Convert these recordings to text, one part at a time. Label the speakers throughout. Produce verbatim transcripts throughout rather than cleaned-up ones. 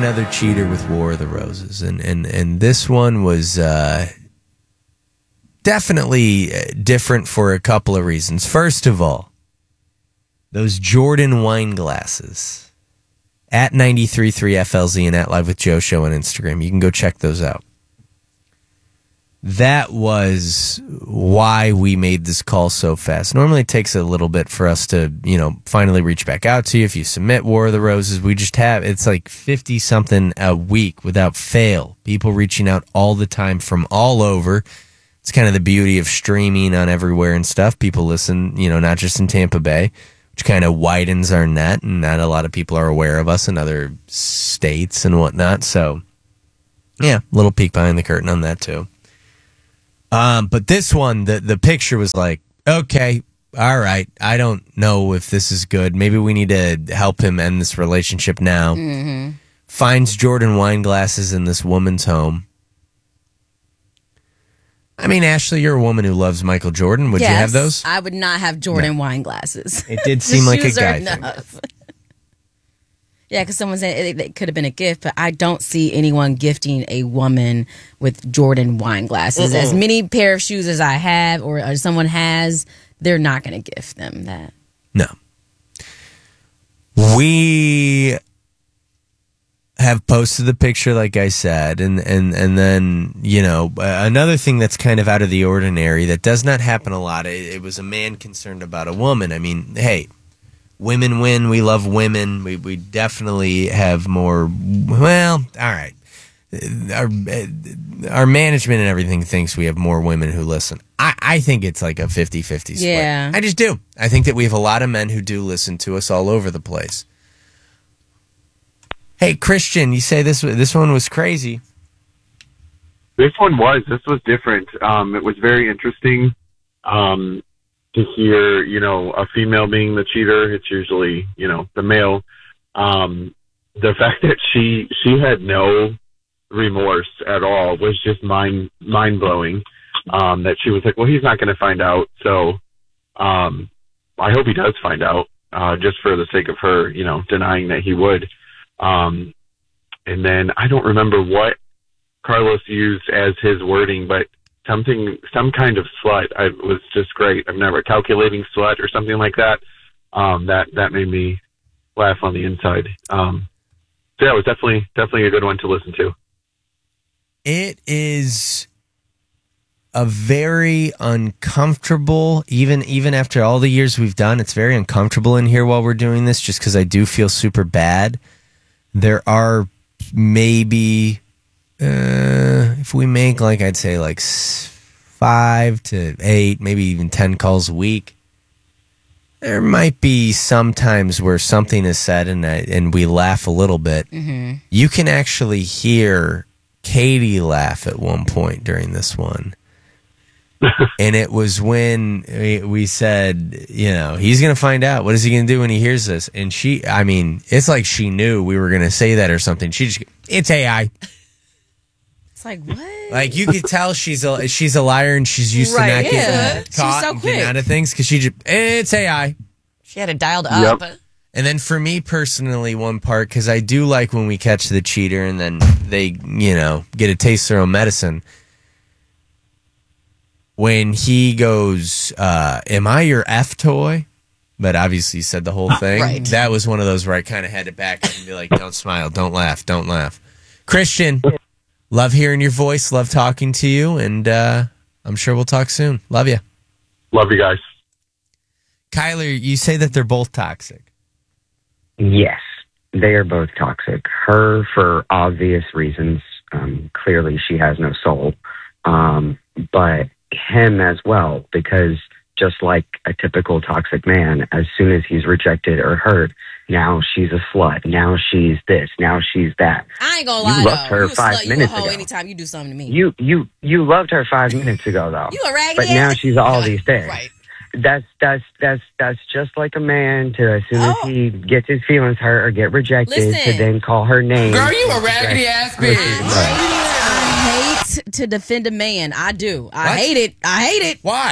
Speaker 1: another cheater with War of the Roses, and and and this one was uh, definitely different for a couple of reasons. First of all, those Jordan wine glasses at ninety-three point three F L Z and at Live with Joe Show on Instagram. You can go check those out. That was why we made this call so fast. Normally it takes a little bit for us to, you know, finally reach back out to you. If you submit War of the Roses, we just have, it's like fifty something a week without fail. People reaching out all the time from all over. It's kind of the beauty of streaming on everywhere and stuff. People listen, you know, not just in Tampa Bay, which kind of widens our net, and not a lot of people are aware of us in other states and whatnot. So, yeah, little peek behind the curtain on that too. Um, but this one, the, the picture was like, okay, all right, I don't know if this is good. Maybe we need to help him end this relationship now.
Speaker 2: Mm-hmm.
Speaker 1: Finds Jordan wine glasses in this woman's home. I mean, Ashley, you're a woman who loves Michael Jordan. Would
Speaker 2: yes,
Speaker 1: you have those?
Speaker 2: I would not have Jordan no. wine glasses.
Speaker 1: It did seem like a guy thing.
Speaker 2: Yeah, because someone said it, it could have been a gift, but I don't see anyone gifting a woman with Jordan wine glasses. Mm-mm. As many pair of shoes as I have or, or someone has, they're not going to gift them that.
Speaker 1: No. We have posted the picture, like I said, and, and, and then, you know, another thing that's kind of out of the ordinary that does not happen a lot, it, it was a man concerned about a woman. I mean, hey, women win. We love women. We we definitely have more. Well, all right. Our our management and everything thinks we have more women who listen. I, I think it's like a fifty-fifty split.
Speaker 2: Yeah.
Speaker 1: I just do. I think that we have a lot of men who do listen to us all over the place. Hey, Christian, you say this this one was crazy.
Speaker 3: This one was. This was different. Um, it was very interesting. Um. To hear, you know, a female being the cheater, it's usually, you know, the male. Um, the fact that she she had no remorse at all was just mind mind blowing. Um, that she was like, well, he's not going to find out, so um, I hope he does find out, uh, just for the sake of her, you know, denying that he would. Um, and then I don't remember what Carlos used as his wording, but something, some kind of slut. I was just great. I've never calculating slut or something like that. Um, that, that made me laugh on the inside. Um, so yeah, it was definitely, definitely a good one to listen to.
Speaker 1: It is a very uncomfortable, even, even after all the years we've done, it's very uncomfortable in here while we're doing this, just because I do feel super bad. There are maybe, Uh, if we make, like, I'd say, like five to eight, maybe even ten calls a week, there might be some times where something is said and I, and we laugh a little bit.
Speaker 2: Mm-hmm.
Speaker 1: You can actually hear Katie laugh at one point during this one. And it was when we, we said, you know, he's going to find out. What is he going to do when he hears this? And she, I mean, it's like she knew we were going to say that or something. She just, it's A I.
Speaker 2: It's like, what?
Speaker 1: Like, you could tell she's a she's a liar and she's used
Speaker 2: right,
Speaker 1: to not
Speaker 2: yeah.
Speaker 1: getting caught
Speaker 2: so
Speaker 1: and getting out of things because she just, it's A I.
Speaker 4: She had it dialed up.
Speaker 3: Yep.
Speaker 1: And then for me personally, one part, because I do like when we catch the cheater and then they, you know, get a taste of their own medicine. When he goes, uh, am I your F toy? But obviously he said the whole thing.
Speaker 4: Right.
Speaker 1: That was one of those where I kind of had to back up and be like, don't smile, don't laugh, don't laugh. Christian, love hearing your voice, love talking to you, and uh, I'm sure we'll talk soon. Love you.
Speaker 3: Love you guys.
Speaker 1: Kyler, you say that they're both toxic.
Speaker 5: Yes, they are both toxic. Her for obvious reasons. Um, clearly she has no soul. Um, but him as well, because just like a typical toxic man, as soon as he's rejected or hurt, now she's a slut. Now she's this. Now she's that.
Speaker 2: I ain't gonna lie,
Speaker 5: you loved
Speaker 2: though.
Speaker 5: her
Speaker 2: you
Speaker 5: five
Speaker 2: slut,
Speaker 5: minutes
Speaker 2: you a hoe
Speaker 5: ago.
Speaker 2: anytime you do something to me.
Speaker 5: You you you loved her five minutes ago, though.
Speaker 2: You a raggedy
Speaker 5: But now she's all these things.
Speaker 4: Right.
Speaker 5: That's that's that's that's just like a man to, as soon as
Speaker 2: Oh.
Speaker 5: he gets his feelings hurt or get rejected,
Speaker 2: Listen.
Speaker 5: to then call her name.
Speaker 6: Girl, you a raggedy ass bitch.
Speaker 2: I hate to defend a man. I do. I
Speaker 1: What?
Speaker 2: hate it. I hate it.
Speaker 1: Why?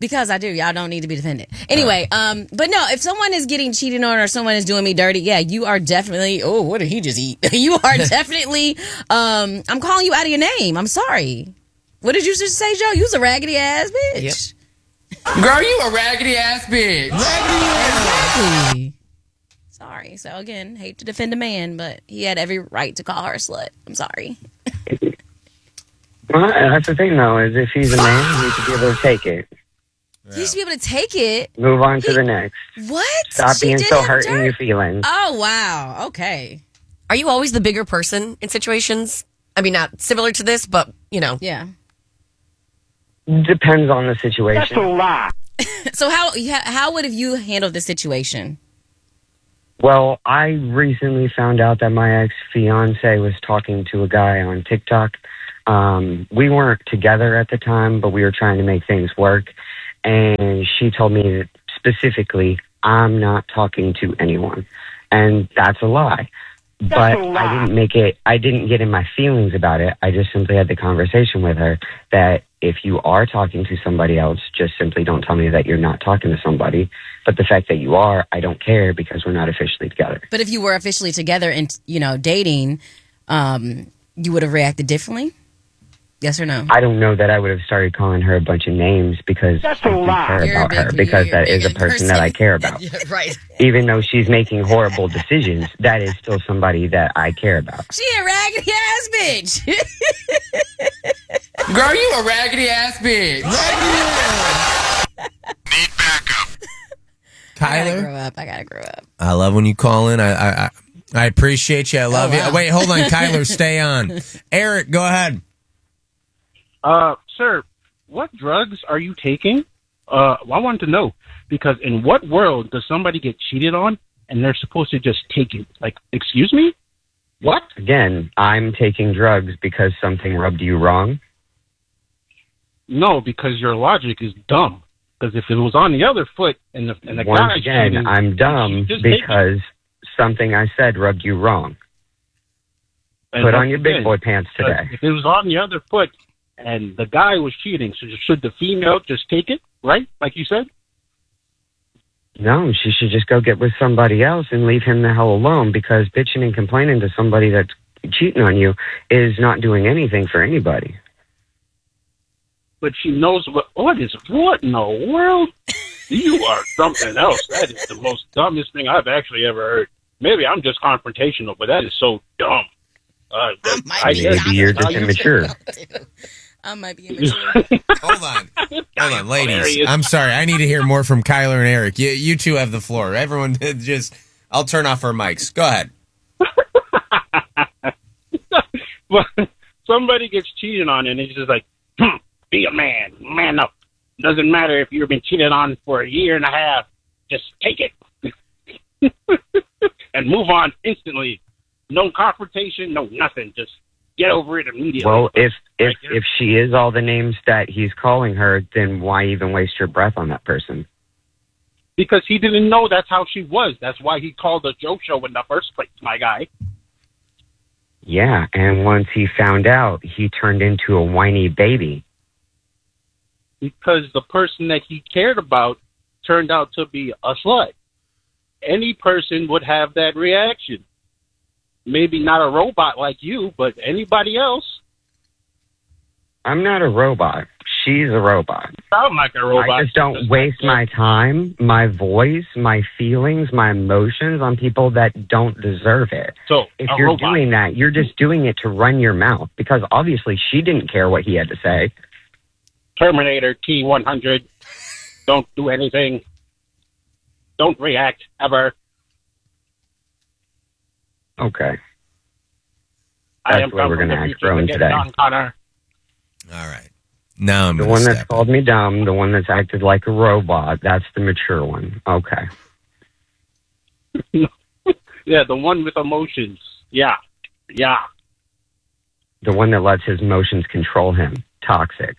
Speaker 2: Because I do. Y'all don't need to be defended. Anyway, um, but no, if someone is getting cheated on or someone is doing me dirty, yeah, you are definitely, oh, what did he just eat? You are definitely, um, I'm calling you out of your name. I'm sorry. What did you just say, Joe? You was a raggedy ass bitch.
Speaker 4: Yep. Girl, you a raggedy ass bitch. Raggedy ass.
Speaker 2: Exactly. Sorry. So again, hate to defend a man, but he had every right to call her a slut. I'm sorry.
Speaker 5: Well, that's the thing, though, is if he's a man, he should be able to take it.
Speaker 2: Yeah. He should be able to take it.
Speaker 5: Move on
Speaker 2: he,
Speaker 5: to the next.
Speaker 2: What?
Speaker 5: Stop
Speaker 2: she
Speaker 5: being
Speaker 2: did
Speaker 5: so
Speaker 2: him
Speaker 5: hurt in
Speaker 2: dirt?
Speaker 5: your feelings.
Speaker 2: Oh, wow. Okay.
Speaker 6: Are you always the bigger person in situations? I mean, not similar to this, but, you know.
Speaker 2: Yeah.
Speaker 5: Depends on the situation.
Speaker 3: That's a lie.
Speaker 2: So how how would have you handled the situation?
Speaker 5: Well, I recently found out that my ex-fiance was talking to a guy on TikTok. Um, we weren't together at the time, but we were trying to make things work. And she told me that specifically, I'm not talking to anyone. And that's a lie. That's but a lie. I didn't make it, I didn't get in my feelings about it. I just simply had the conversation with her that if you are talking to somebody else, just simply don't tell me that you're not talking to somebody. But the fact that you are, I don't care because we're not officially together.
Speaker 2: But if you were officially together and, you know, dating, um, you would have reacted differently? Yes or no?
Speaker 5: I don't know that I would have started calling her a bunch of names because
Speaker 3: That's
Speaker 5: I do care
Speaker 2: You're
Speaker 5: about
Speaker 2: big,
Speaker 5: her because that is a person,
Speaker 2: person
Speaker 5: that I care about.
Speaker 6: Yeah, right.
Speaker 5: Even though she's making horrible decisions, that is still somebody that I care about.
Speaker 2: She a raggedy ass bitch.
Speaker 4: Girl, you a raggedy ass bitch.
Speaker 7: Need backup.
Speaker 2: I gotta
Speaker 1: Kyler,
Speaker 2: grow up. I gotta grow up.
Speaker 1: I love when you call in. I I, I, I appreciate you. I love
Speaker 2: Oh, wow.
Speaker 1: you. Wait, hold on, Kyler, stay on. Eric, go ahead.
Speaker 8: Uh, sir, what drugs are you taking? Uh, I wanted to know because in what world does somebody get cheated on and they're supposed to just take it? Like, excuse me? What?
Speaker 5: Again, I'm taking drugs because something rubbed you wrong.
Speaker 8: No, because your logic is dumb. Because if it was on the other foot and the and the
Speaker 5: Once
Speaker 8: guy
Speaker 5: again,
Speaker 8: cheating,
Speaker 5: I'm dumb
Speaker 8: you just take it.
Speaker 5: because something I said rubbed you wrong.
Speaker 8: And
Speaker 5: Put on
Speaker 8: once
Speaker 5: your big
Speaker 8: again,
Speaker 5: boy pants
Speaker 8: uh,
Speaker 5: today.
Speaker 8: If it was on the other foot and the guy was cheating, so should the female just take it, right? Like you said?
Speaker 5: No, she should just go get with somebody else and leave him the hell alone because bitching and complaining to somebody that's cheating on you is not doing anything for anybody.
Speaker 8: But she knows what, what is, what in the world? You are something else. That is the most dumbest thing I've actually ever heard. Maybe I'm just confrontational, but that is so dumb. Uh, that,
Speaker 2: might
Speaker 8: I
Speaker 2: be
Speaker 8: guess
Speaker 5: Maybe you're
Speaker 8: that's how
Speaker 5: just
Speaker 8: you
Speaker 5: immature.
Speaker 2: I might be immature.
Speaker 1: Hold on. Hold on, ladies.
Speaker 8: Hilarious.
Speaker 1: I'm sorry. I need to hear more from Kyler and Eric. You, you two have the floor. Everyone just, I'll turn off our mics. Go ahead.
Speaker 8: But somebody gets cheated on and it's just like, hmm, be a man, man up. Doesn't matter if you've been cheated on for a year and a half. Just take it and move on instantly. No confrontation, no nothing. Just get over it immediately.
Speaker 5: Well, if if
Speaker 8: Right there.
Speaker 5: if she is all the names that he's calling her, then why even waste your breath on that person?
Speaker 8: Because he didn't know that's how she was. That's why he called the joke show in the first place, my guy.
Speaker 5: Yeah, and once he found out, he turned into a whiny baby.
Speaker 8: Because the person that he cared about turned out to be a slut. Any person would have that reaction. Maybe not a robot like you, but anybody else.
Speaker 5: I'm not a robot. She's a robot.
Speaker 8: Sound like a robot.
Speaker 5: I just don't waste my time, my voice, my feelings, my emotions on people that don't deserve it.
Speaker 8: So
Speaker 5: If
Speaker 8: a
Speaker 5: you're
Speaker 8: robot.
Speaker 5: doing that, you're just doing it to run your mouth because obviously she didn't care what he had to say.
Speaker 8: Terminator T one hundred. Don't do anything. Don't react ever.
Speaker 5: Okay.
Speaker 8: I
Speaker 5: That's
Speaker 8: am
Speaker 5: the way
Speaker 8: come
Speaker 5: we're
Speaker 8: from
Speaker 5: gonna
Speaker 8: the
Speaker 5: act
Speaker 8: future
Speaker 5: grown
Speaker 8: to get
Speaker 5: today.
Speaker 8: John Connor.
Speaker 1: All right. Now I'm
Speaker 5: The
Speaker 1: going
Speaker 5: one
Speaker 1: to
Speaker 5: that's
Speaker 1: step
Speaker 5: called me dumb, the one that's acted like a robot, that's the mature one. Okay.
Speaker 8: Yeah, the one with emotions. Yeah. Yeah.
Speaker 5: The one that lets his emotions control him. Toxic.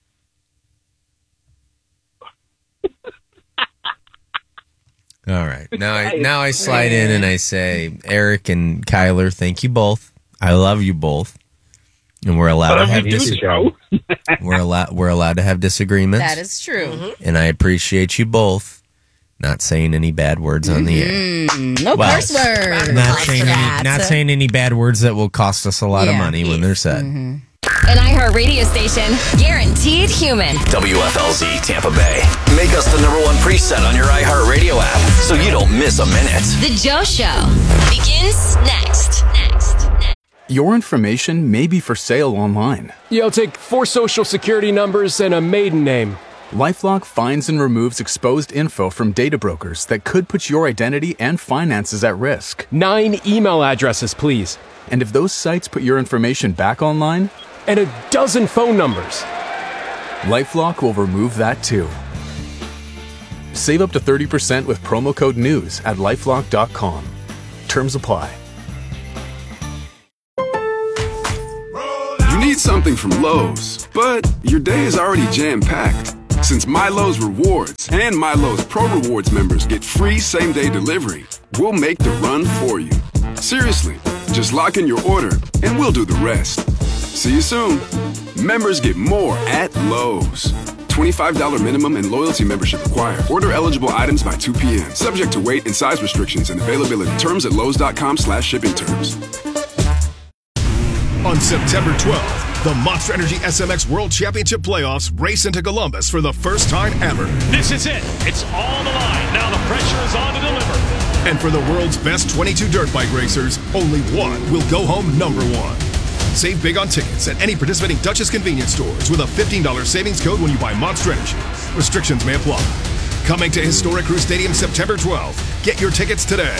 Speaker 1: All right. Now I now I slide in and I say, Eric and Kyler, thank you both. I love you both. And we're allowed to have
Speaker 8: You
Speaker 1: dis-
Speaker 8: show.
Speaker 1: we're allowed we're allowed to have disagreements.
Speaker 2: That is true.
Speaker 6: Mm-hmm.
Speaker 1: And I appreciate you both not saying any bad words on the air.
Speaker 2: Mm, no
Speaker 1: Well,
Speaker 2: curse words.
Speaker 1: Not
Speaker 6: Cost
Speaker 1: saying
Speaker 6: for
Speaker 1: any,
Speaker 6: that.
Speaker 1: not saying any bad words that will cost us a lot of
Speaker 2: Yeah.
Speaker 1: money when they're said.
Speaker 6: Mm-hmm.
Speaker 7: An iHeart radio station, guaranteed human.
Speaker 9: W F L Z Tampa Bay. Make us the number one preset on your iHeartRadio app so you don't miss a minute.
Speaker 7: The Joe Show begins next. Next. Next.
Speaker 10: Your information may be for sale online.
Speaker 11: You'll take four social security numbers and a maiden name.
Speaker 10: LifeLock finds and removes exposed info from data brokers that could put your identity and finances at risk.
Speaker 11: Nine email addresses, please.
Speaker 10: And if those sites put your information back online,
Speaker 11: And a dozen phone numbers.
Speaker 10: LifeLock will remove that too. Save up to thirty percent with promo code NEWS at lifelock dot com. Terms apply.
Speaker 12: You need something from Lowe's, but your day is already jam-packed. Since MyLowe's Rewards and MyLowe's Pro Rewards members get free same-day delivery, we'll make the run for you. Seriously, just lock in your order and we'll do the rest. See you soon. Members get more at Lowe's. twenty-five dollars minimum and loyalty membership required. Order eligible items by two p.m. Subject to weight and size restrictions and availability. Terms at lowes.com slash shipping terms.
Speaker 13: On September twelfth, the Monster Energy S M X World Championship Playoffs race into Columbus for the first time ever.
Speaker 14: This is it. It's all the line. Now the pressure is on to deliver.
Speaker 13: And for the world's best twenty-two dirt bike racers, only one will go home number one. Save big on tickets at any participating Dutchess convenience stores with a fifteen dollars savings code when you buy Monster Energy. Restrictions may apply. Coming to Historic Crew Stadium September twelfth. Get your tickets today.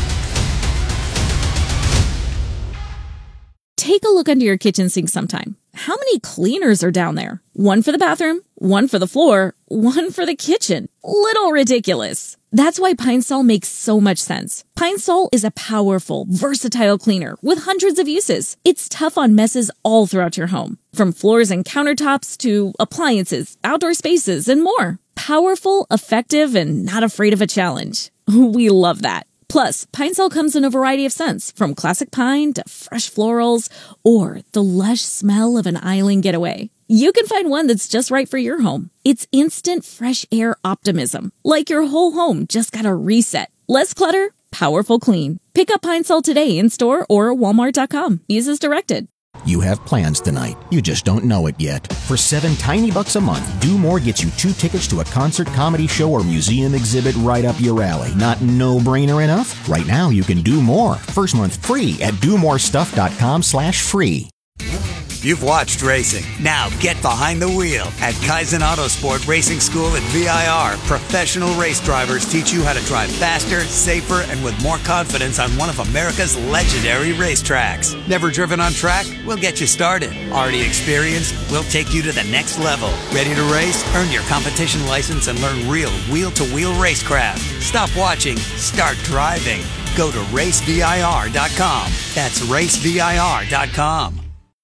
Speaker 15: Take a look under your kitchen sink sometime. How many cleaners are down there? One for the bathroom, one for the floor, one for the kitchen. Little ridiculous. That's why Pine Sol makes so much sense. Pine Sol is a powerful, versatile cleaner with hundreds of uses. It's tough on messes all throughout your home, from floors and countertops to appliances, outdoor spaces, and more. Powerful, effective, and not afraid of a challenge. We love that. Plus, Pine Sol comes in a variety of scents, from classic pine to fresh florals or the lush smell of an island getaway. You can find one that's just right for your home. It's instant fresh air optimism, like your whole home just got a reset. Less clutter, powerful clean. Pick up Pine Sol today in store or walmart dot com. Use as directed.
Speaker 16: You have plans tonight. You just don't know it yet. For seven tiny bucks a month, Do More gets you two tickets to a concert, comedy show, or museum exhibit right up your alley. Not no-brainer enough? Right now, you can do more. First month free at do more stuff dot com slash free.
Speaker 17: You've watched racing. Now get behind the wheel. At Kaizen Autosport Racing School at V I R, professional race drivers teach you how to drive faster, safer, and with more confidence on one of America's legendary racetracks. Never driven on track? We'll get you started. Already experienced? We'll take you to the next level. Ready to race? Earn your competition license and learn real wheel-to-wheel racecraft. Stop watching. Start driving. Go to race V I R dot com. That's race V I R dot com.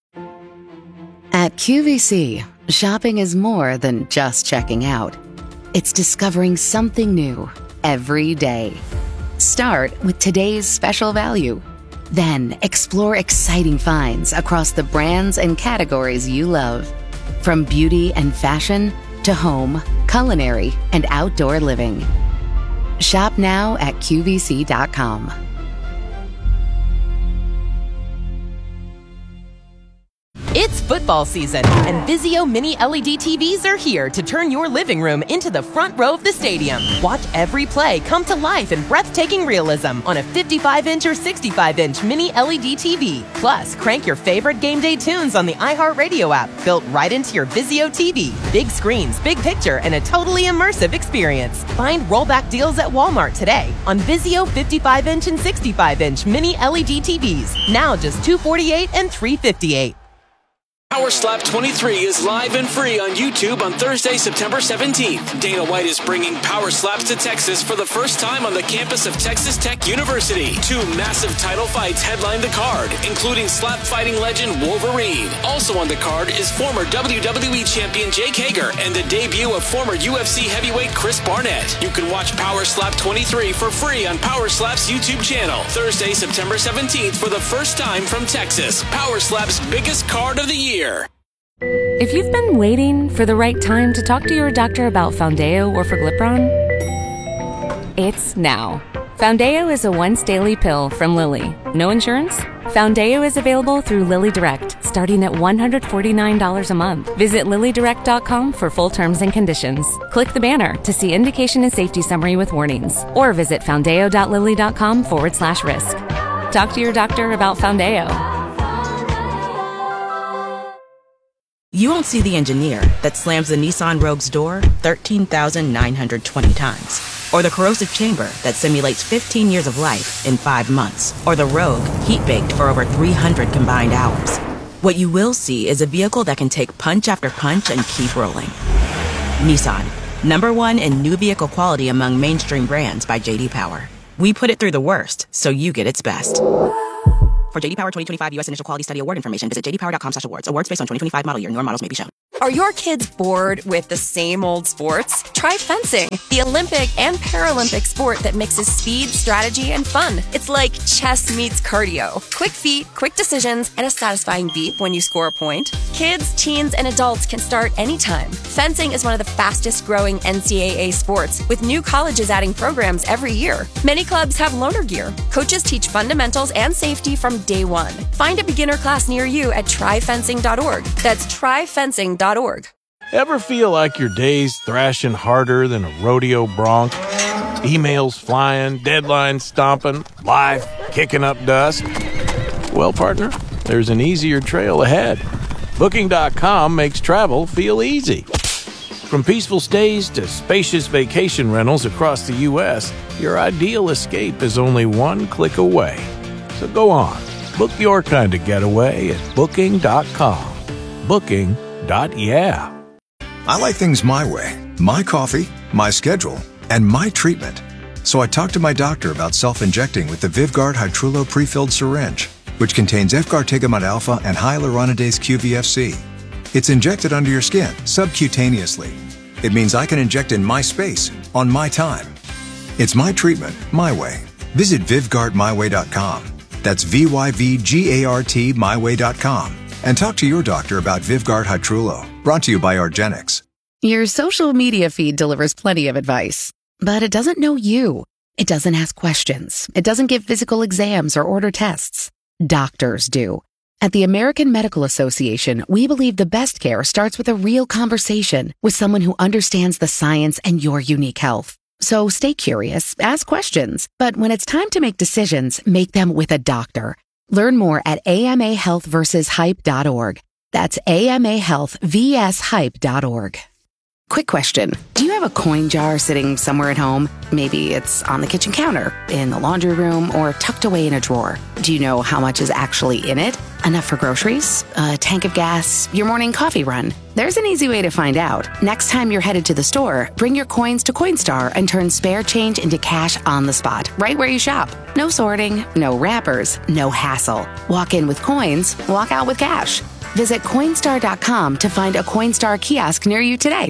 Speaker 18: At Q V C, shopping is more than just checking out. It's discovering something new every day. Start with today's special value. Then explore exciting finds across the brands and categories you love. From beauty and fashion to home, culinary, and outdoor living. Shop now at Q V C dot com.
Speaker 19: It's football season, and Vizio Mini L E D T Vs are here to turn your living room into the front row of the stadium. Watch every play come to life in breathtaking realism on a fifty-five inch or sixty-five inch Mini L E D T V. Plus, crank your favorite game day tunes on the iHeartRadio app, built right into your Vizio T V. Big screens, big picture, and a totally immersive experience. Find rollback deals at Walmart today on Vizio fifty-five inch and sixty-five inch Mini L E D T Vs. Now just two hundred forty-eight dollars and three hundred fifty-eight dollars.
Speaker 20: Power Slap twenty-three is live and free on YouTube on Thursday, September seventeenth. Dana White is bringing Power Slaps to Texas for the first time on the campus of Texas Tech University. Two massive title fights headline the card, including slap fighting legend Wolverine. Also on the card is former W W E champion Jake Hager and the debut of former U F C heavyweight Chris Barnett. You can watch Power Slap twenty-three for free on Power Slap's YouTube channel. Thursday, September seventeenth for the first time from Texas. Power Slap's biggest card of the year.
Speaker 21: If you've been waiting for the right time to talk to your doctor about Foundeo or Forglipron, it's now. Foundeo is a once daily pill from Lilly. No insurance? Foundeo is available through Lilly Direct, starting at one hundred forty-nine dollars a month. Visit lilly direct dot com for full terms and conditions. Click the banner to see indication and safety summary with warnings, or visit foundeo dot lilly dot com forward slash risk. Talk to your doctor about Foundeo.
Speaker 22: You won't see the engineer that slams the Nissan Rogue's door thirteen thousand nine hundred twenty times. Or the corrosive chamber that simulates fifteen years of life in five months. Or the Rogue heat-baked for over three hundred combined hours. What you will see is a vehicle that can take punch after punch and keep rolling. Nissan, number one in new vehicle quality among mainstream brands by J D Power. We put it through the worst, so you get its best. For J D Power twenty twenty-five U S Initial Quality Study Award information, visit j d power dot com slash awards. Awards based on twenty twenty-five model year. Newer models may be shown.
Speaker 6: Are your kids bored with the same old sports? Try fencing, the Olympic and Paralympic sport that mixes speed, strategy, and fun. It's like chess meets cardio. Quick feet, quick decisions, and a satisfying beep when you score a point. Kids, teens, and adults can start anytime. Fencing is one of the fastest growing N C double A sports, with new colleges adding programs every year. Many clubs have loaner gear. Coaches teach fundamentals and safety from day one. Find a beginner class near you at try fencing dot org. That's try fencing dot org.
Speaker 23: Ever feel like your day's thrashing harder than a rodeo bronc? Emails flying, deadlines stomping, life kicking up dust? Well, partner, there's an easier trail ahead. Booking dot com makes travel feel easy. From peaceful stays to spacious vacation rentals across the U S, your ideal escape is only one click away. So go on, book your kind of getaway at booking dot com. Booking. Dot yeah.
Speaker 24: I like things my way, my coffee, my schedule, and my treatment. So I talked to my doctor about self-injecting with the Vyvgart Hytrulo pre-filled syringe, which contains efgartigimod alpha and hyaluronidase Q V F C. It's injected under your skin, subcutaneously. It means I can inject in my space, on my time. It's my treatment, my way. Visit Vyvgart my way dot com. That's V Y V G A R T my way dot com. And talk to your doctor about Vyvgart Hytrulo, brought to you by argenx.
Speaker 18: Your social media feed delivers plenty of advice, but it doesn't know you. It doesn't ask questions. It doesn't give physical exams or order tests. Doctors do. At the American Medical Association, we believe the best care starts with a real conversation with someone who understands the science and your unique health. So stay curious, ask questions, but when it's time to make decisions, make them with a doctor. Learn more at A M A health versus hype dot org. That's A M A health versus hype dot org. Quick question. Do you have a coin jar sitting somewhere at home? Maybe it's on the kitchen counter, in the laundry room, or tucked away in a drawer. Do you know how much is actually in it? Enough for groceries? A tank of gas? Your morning coffee run? There's an easy way to find out. Next time you're headed to the store, bring your coins to Coinstar and turn spare change into cash on the spot, right where you shop. No sorting, no wrappers, no hassle. Walk in with coins, walk out with cash. Visit Coinstar dot com to find a Coinstar kiosk near you today.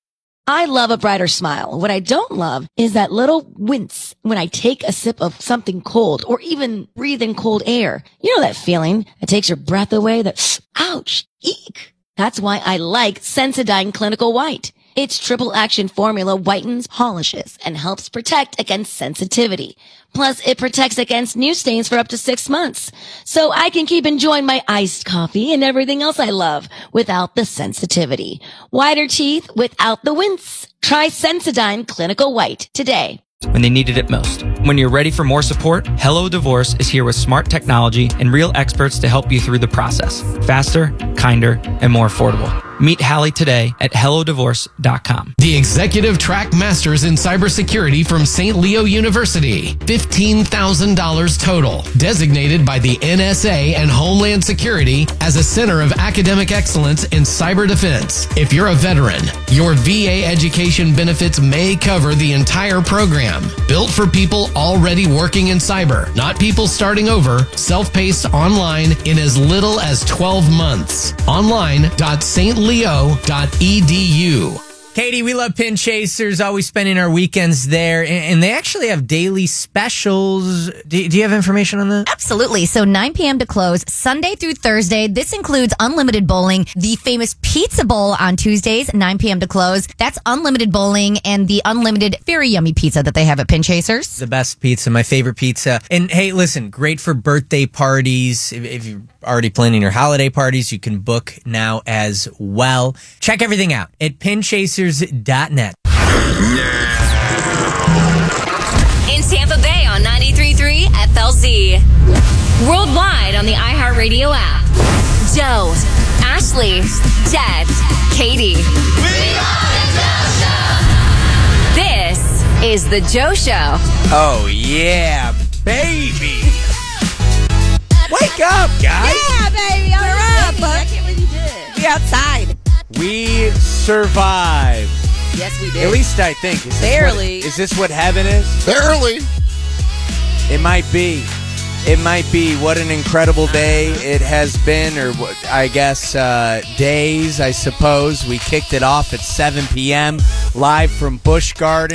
Speaker 25: I love a brighter smile. What I don't love is that little wince when I take a sip of something cold or even breathe in cold air. You know that feeling that takes your breath away, that ouch, eek. That's why I like Sensodyne Clinical White. Its triple action formula whitens, polishes, and helps protect against sensitivity. Plus, it protects against new stains for up to six months. So I can keep enjoying my iced coffee and everything else I love without the sensitivity. Whiter teeth without the wince. Try Sensodyne Clinical White today.
Speaker 26: When they needed it most. When you're ready for more support, Hello Divorce is here with smart technology and real experts to help you through the process. Faster, kinder, and more affordable. Meet Hallie today at hello divorce dot com.
Speaker 1: The Executive Track Masters in Cybersecurity from Saint Leo University. fifteen thousand dollars total. Designated by the N S A and Homeland Security as a center of academic excellence in cyber defense. If you're a veteran, your V A education benefits may cover the entire program. Built for people already working in cyber, not people starting over. Self-paced online in as little as twelve months. Online dot st leo dot e d u.
Speaker 2: Katie, we love Pin Chasers, always spending our weekends there, and they actually have daily specials. Do, do you have information on that?
Speaker 3: Absolutely. So nine p.m. to close, Sunday through Thursday. This includes unlimited bowling, the famous Pizza Bowl on Tuesdays, nine p.m. to close. That's unlimited bowling and the unlimited very yummy pizza that they have at Pin Chasers.
Speaker 2: The best pizza, my favorite pizza. And hey, listen, great for birthday parties. If, if you're already planning your holiday parties, you can book now as well. Check everything out at pin chasers dot net.
Speaker 7: In Tampa Bay on ninety-three point three F L Z. Worldwide on the iHeartRadio app. Joe, Ashley, Jed, Katie. We are the Joe Show! This is the Joe Show.
Speaker 2: Oh, yeah, baby. Wake up, guys.
Speaker 4: Yeah, baby. I'm up. I can't believe you did. We outside.
Speaker 2: We survived.
Speaker 4: Yes, we did.
Speaker 2: At least I think. Is this
Speaker 4: Barely.
Speaker 2: What, is this what heaven is?
Speaker 5: Barely.
Speaker 2: It might be. It might be. What an incredible day it has been, or what, I guess uh, days, I suppose. We kicked it off at seven p.m. live from Busch Gardens.